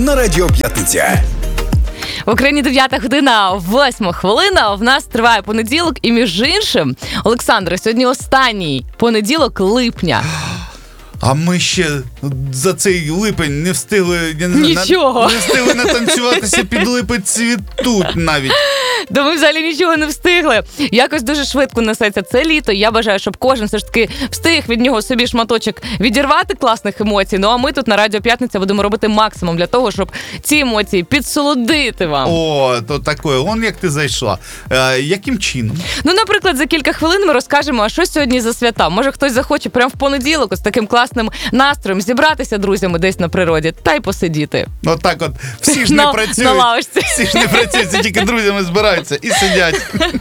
на Радіо П'ятниця. В Україні 9 година, 8 хвилина. В нас триває понеділок. І між іншим, Олександре, сьогодні останній понеділок липня. А ми ще за цей липень не встигли, я не знаю, Нічого. не встигли натанцюватися під липень цвітуть навіть. Да ми взагалі нічого не встигли. Якось дуже швидко несеться це літо. Я бажаю, щоб кожен все ж таки встиг від нього собі шматочок відірвати класних емоцій. Ну а ми тут на Радіо П'ятниця будемо робити максимум для того, щоб ці емоції підсолодити вам. О, то таке, он як ти зайшла. Яким чином? Ну, наприклад, за кілька хвилин ми розкажемо, а що сьогодні за свята. Може, хтось захоче прямо в понеділок з таким класним настроєм зібратися друзями десь на природі та й посидіти. Отак от, всі ж не працюють. На лавочці. Всі ж не працюють, це тільки друзями збираються і сидять.